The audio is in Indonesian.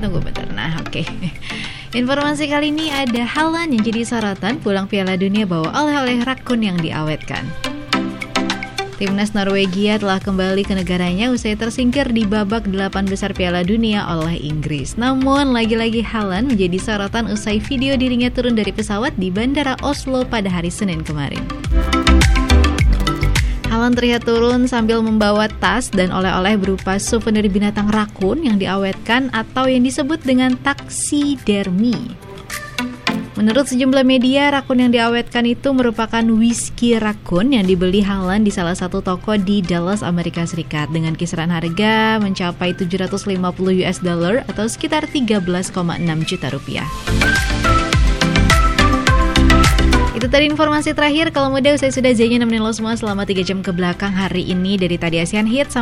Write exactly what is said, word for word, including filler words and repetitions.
tunggu bentar. Nah, oke. Okay. Informasi kali ini ada Haaland yang jadi sorotan pulang Piala Dunia bawa oleh-oleh rakun yang diawetkan. Timnas Norwegia telah kembali ke negaranya usai tersingkir di babak delapan besar Piala Dunia oleh Inggris. Namun, lagi-lagi Haaland menjadi sorotan usai video dirinya turun dari pesawat di Bandara Oslo pada hari Senin kemarin. Haaland terlihat turun sambil membawa tas dan oleh-oleh berupa souvenir binatang rakun yang diawetkan atau yang disebut dengan taksidermi. Menurut sejumlah media, rakun yang diawetkan itu merupakan whisky rakun yang dibeli Haaland di salah satu toko di Dallas, Amerika Serikat dengan kisaran harga mencapai tujuh ratus lima puluh US dollar atau sekitar tiga belas koma enam juta rupiah. Itu tadi informasi terakhir. Kalau mudah, saya sudah janji nemenin lo semua selama tiga jam ke belakang hari ini dari tadi Asian Hits.